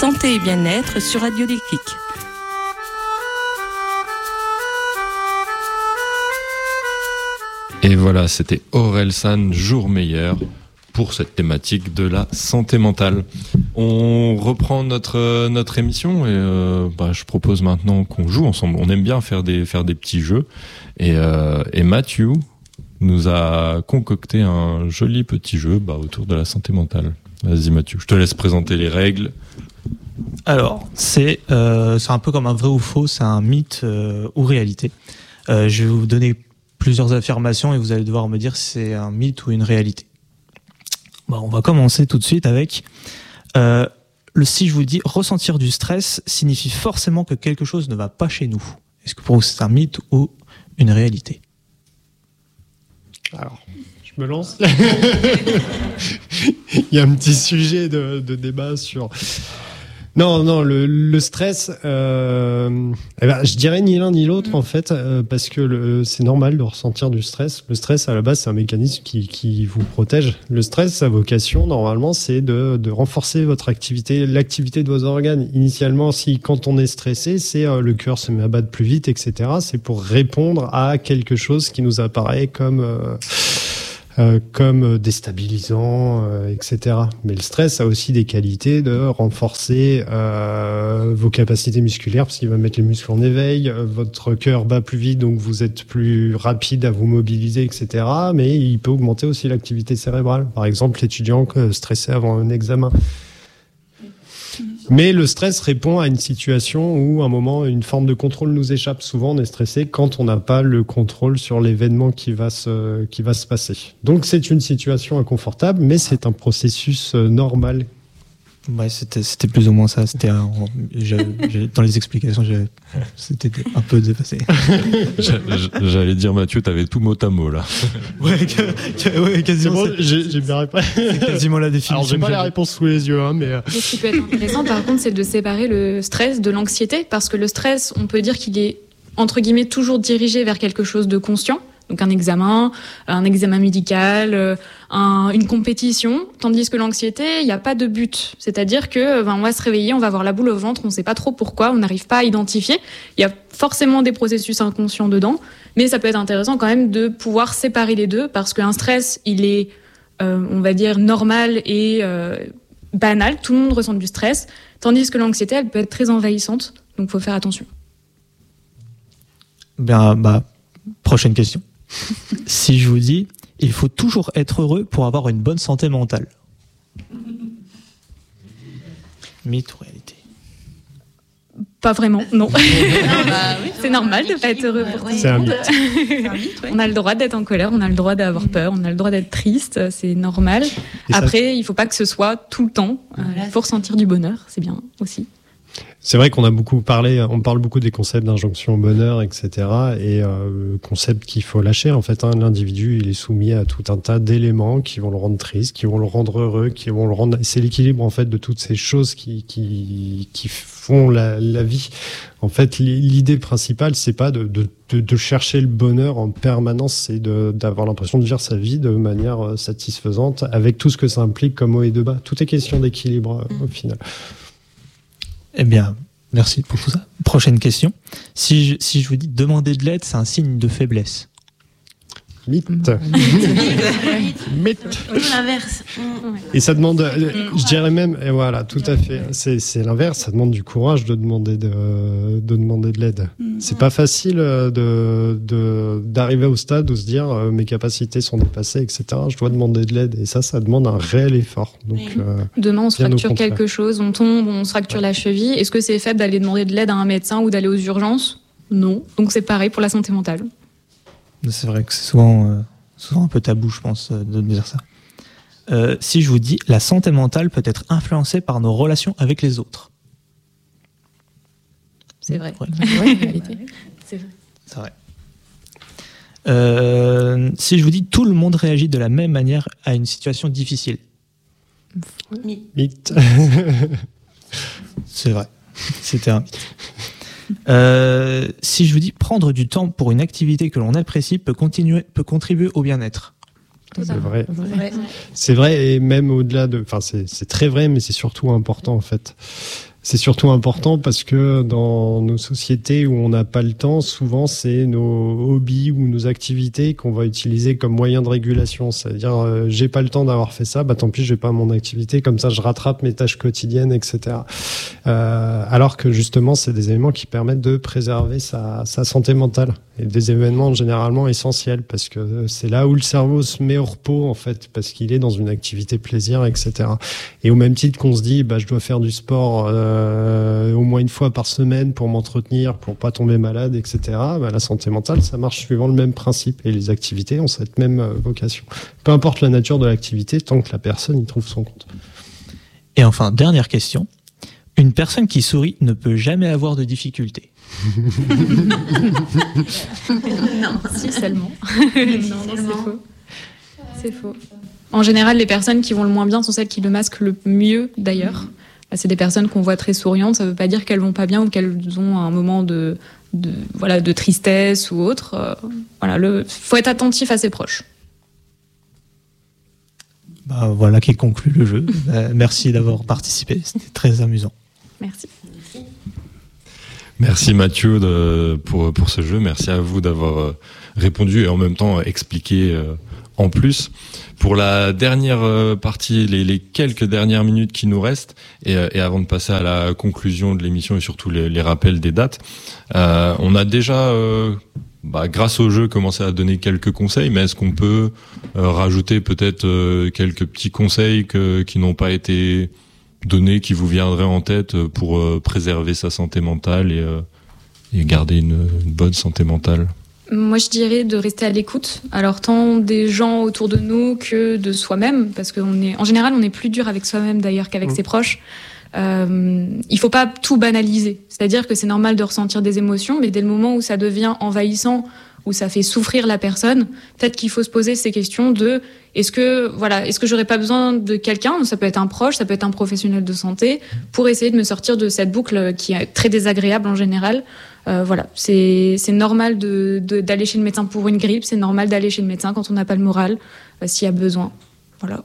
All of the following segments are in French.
Santé et bien-être sur Radio Déclic. Et voilà, c'était Orelsan Jour Meilleur pour cette thématique de la santé mentale. On reprend notre émission et je propose maintenant qu'on joue ensemble. On aime bien faire des petits jeux et Mathieu nous a concocté un joli petit jeu autour de la santé mentale. Vas-y Mathieu, je te laisse présenter les règles. Alors, c'est un peu comme un vrai ou faux, c'est un mythe ou réalité. Je vais vous donner plusieurs affirmations et vous allez devoir me dire si c'est un mythe ou une réalité. On va commencer tout de suite avec si je vous dis ressentir du stress signifie forcément que quelque chose ne va pas chez nous. Est-ce que pour vous c'est un mythe ou une réalité? Alors, je me lance. Il y a un petit sujet de débat sur... Non, le stress, je dirais ni l'un ni l'autre en fait, parce que c'est normal de ressentir du stress. Le stress à la base c'est un mécanisme qui vous protège. Le stress, sa vocation normalement c'est de renforcer votre activité, l'activité de vos organes. Initialement, quand on est stressé, c'est le cœur se met à battre plus vite, etc. C'est pour répondre à quelque chose qui nous apparaît comme déstabilisant, etc. Mais le stress a aussi des qualités de renforcer vos capacités musculaires parce qu'il va mettre les muscles en éveil, votre cœur bat plus vite donc vous êtes plus rapide à vous mobiliser, etc. Mais il peut augmenter aussi l'activité cérébrale. Par exemple, l'étudiant stressé avant un examen. Mais le stress répond à une situation où, à un moment, une forme de contrôle nous échappe. Souvent, on est stressé quand on n'a pas le contrôle sur l'événement qui va se passer. Donc, c'est une situation inconfortable, mais c'est un processus normal. Ouais, c'était plus ou moins ça. C'était dans les explications, c'était un peu dépassé. J'allais dire Mathieu, t'avais tout mot à mot là. Ouais, quasiment. Bon, j'ai bien répondu. C'est quasiment la définition. Alors j'ai pas la réponse sous les yeux, mais. Ce qui peut être intéressant, par contre, c'est de séparer le stress de l'anxiété, parce que le stress, on peut dire qu'il est entre guillemets toujours dirigé vers quelque chose de conscient. Donc un examen médical, une compétition, tandis que l'anxiété, il n'y a pas de but. C'est-à-dire que on va se réveiller, on va avoir la boule au ventre, on ne sait pas trop pourquoi, on n'arrive pas à identifier. Il y a forcément des processus inconscients dedans, mais ça peut être intéressant quand même de pouvoir séparer les deux, parce qu'un stress, il est, on va dire, normal et banal. Tout le monde ressent du stress, tandis que l'anxiété, elle peut être très envahissante. Donc il faut faire attention. Prochaine question. Si je vous dis, il faut toujours être heureux pour avoir une bonne santé mentale. Mythe ou réalité? Pas vraiment, non. C'est normal de ne pas être heureux pour tout le monde. On a le droit d'être en colère, on a le droit d'avoir peur, on a le droit d'être triste, c'est normal. Après, il ne faut pas que ce soit tout le temps. Il faut ressentir du bonheur, c'est bien aussi. C'est vrai qu'on a beaucoup parlé, on parle beaucoup des concepts d'injonction au bonheur, etc. Et concept qu'il faut lâcher. En fait, l'individu, il est soumis à tout un tas d'éléments qui vont le rendre triste, qui vont le rendre heureux, qui vont le rendre. C'est l'équilibre en fait de toutes ces choses qui font la vie. En fait, l'idée principale, c'est pas de chercher le bonheur en permanence, c'est d'avoir l'impression de vivre sa vie de manière satisfaisante, avec tout ce que ça implique comme haut et de bas. Tout est question d'équilibre au final. Eh bien, merci pour tout ça. Prochaine question. Si je vous dis demander de l'aide, c'est un signe de faiblesse. Mythe. Mythe. L'inverse. Et ça demande, je dirais même, et voilà, tout à fait. C'est l'inverse. Ça demande du courage de demander de l'aide. C'est pas facile d'arriver au stade où se dire mes capacités sont dépassées, etc. Je dois demander de l'aide. Et ça demande un réel effort. Donc, demain, on se fracture quelque chose, on tombe, on se fracture la cheville. Est-ce que c'est fait d'aller demander de l'aide à un médecin ou d'aller aux urgences? Non. Donc c'est pareil pour la santé mentale. C'est vrai que c'est souvent un peu tabou, je pense, de dire ça. Si je vous dis, la santé mentale peut être influencée par nos relations avec les autres. C'est vrai. C'est vrai. Si je vous dis, tout le monde réagit de la même manière à une situation difficile. Mythe. C'est vrai. C'était un mythe. Si je vous dis prendre du temps pour une activité que l'on apprécie peut contribuer au bien-être. C'est vrai. C'est vrai, et même au-delà de... Enfin, c'est très vrai, mais c'est surtout important, en fait. C'est surtout important parce que dans nos sociétés où on n'a pas le temps, souvent c'est nos hobbies ou nos activités qu'on va utiliser comme moyen de régulation. C'est-à-dire, j'ai pas le temps d'avoir fait ça, tant pis, je vais pas à mon activité, comme ça je rattrape mes tâches quotidiennes, etc. Alors que justement, c'est des éléments qui permettent de préserver sa santé mentale. Et des événements généralement essentiels parce que c'est là où le cerveau se met au repos, en fait, parce qu'il est dans une activité plaisir, etc. Et au même titre qu'on se dit, je dois faire du sport au moins une fois par semaine pour m'entretenir, pour pas tomber malade, etc. La santé mentale, ça marche suivant le même principe. Et les activités ont cette même vocation. Peu importe la nature de l'activité, tant que la personne y trouve son compte. Et enfin, dernière question. Une personne qui sourit ne peut jamais avoir de difficultés. Non, si seulement. Non, c'est faux. C'est faux. En général, les personnes qui vont le moins bien sont celles qui le masquent le mieux, d'ailleurs. C'est des personnes qu'on voit très souriantes. Ça ne veut pas dire qu'elles vont pas bien ou qu'elles ont un moment de tristesse ou autre. Faut être attentif à ses proches. Voilà qui conclut le jeu. Merci d'avoir participé. C'était très amusant. Merci. Merci Mathieu pour ce jeu. Merci à vous d'avoir répondu et en même temps expliqué en plus. Pour la dernière partie, les quelques dernières minutes qui nous restent, et avant de passer à la conclusion de l'émission et surtout les rappels des dates, on a déjà, grâce au jeu, commencé à donner quelques conseils, mais est-ce qu'on peut rajouter peut-être quelques petits conseils qui n'ont pas été donnés, qui vous viendraient en tête pour préserver sa santé mentale et garder une bonne santé mentale? Moi, je dirais de rester à l'écoute. Alors, tant des gens autour de nous que de soi-même, parce qu'en général, on est plus dur avec soi-même d'ailleurs qu'avec ses proches. Il faut pas tout banaliser. C'est-à-dire que c'est normal de ressentir des émotions, mais dès le moment où ça devient envahissant, où ça fait souffrir la personne, peut-être qu'il faut se poser ces questions de est-ce que j'aurais pas besoin de quelqu'un, ça peut être un proche, ça peut être un professionnel de santé, pour essayer de me sortir de cette boucle qui est très désagréable en général. C'est normal d'aller chez le médecin pour une grippe, c'est normal d'aller chez le médecin quand on n'a pas le moral, s'il y a besoin. Voilà.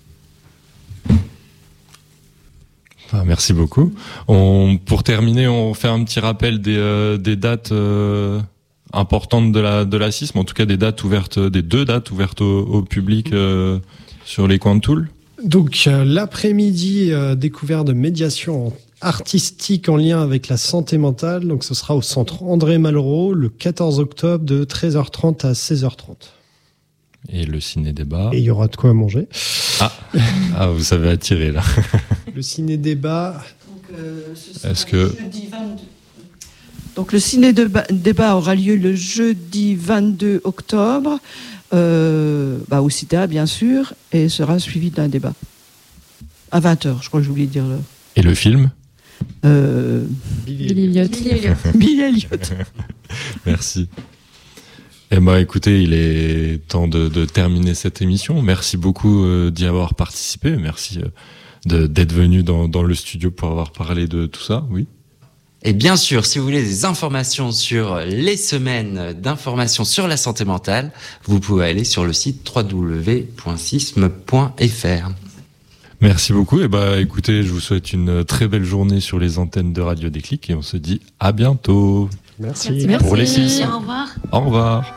Merci beaucoup. Pour terminer, on fait un petit rappel des dates importantes de la CISM, en tout cas des deux dates ouvertes au public sur les coins de Toul. Donc l'après-midi, découverte de médiation artistique en lien avec la santé mentale. Donc ce sera au centre André Malraux le 14 octobre de 13h30 à 16h30. Et le ciné-débat. Et il y aura de quoi manger. Ah, vous savez attirer là. Le ciné-débat. Est-ce que... Donc le ciné-débat aura lieu le jeudi 22 octobre, au CITA bien sûr, et sera suivi d'un débat. À 20h, je crois que j'ai oublié de dire l'heure. Et le film Billy Elliot. Billy Elliot. Merci. Écoutez, il est temps de terminer cette émission. Merci beaucoup d'y avoir participé. Merci d'être venu dans le studio pour avoir parlé de tout ça. Oui. Et bien sûr, si vous voulez des informations sur les semaines d'information sur la santé mentale, vous pouvez aller sur le site www.sism.fr. Merci beaucoup. Écoutez, je vous souhaite une très belle journée sur les antennes de Radio Déclic et on se dit à bientôt. Merci. Pour les 6. Au revoir. Au revoir.